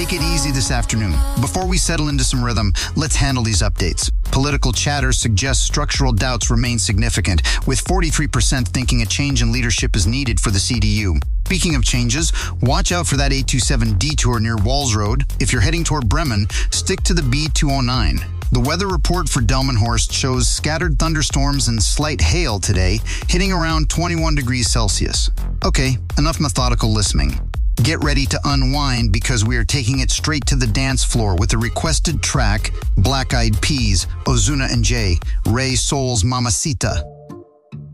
take it easy this afternoon. Before we settle into some rhythm, let's handle these updates. Political chatter suggests structural doubts remain significant, with 43% thinking a change in leadership is needed for the CDU. Speaking of changes, watch out for that 827 detour near Walls Road. If you're heading toward Bremen, stick to the B209. The weather report for Delmenhorst shows scattered thunderstorms and slight hail today, hitting around 21 degrees Celsius. Okay, enough methodical listening. Get ready to unwind because we are taking it straight to the dance floor with the requested track, Black Eyed Peas, Ozuna and Jay, Ray Soul's Mamacita.